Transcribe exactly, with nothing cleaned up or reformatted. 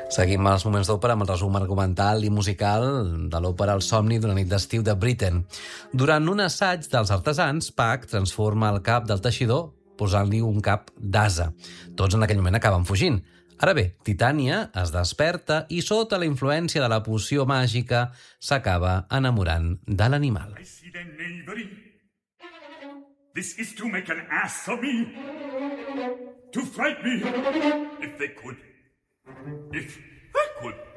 Seguim els moments d'òpera amb el resum argumental i musical de l'òpera El somni d'una nit d'estiu de Britten. Durant un assaig dels artesans, Puck transforma el cap del teixidor posant-li un cap d'ase. Tots en aquell moment acaben fugint. Ara bé, Titània es desperta i sota la influència de la poció màgica s'acaba enamorant de l'animal. I see their knavery. This is to make an ass of me. To fright me, if they could. If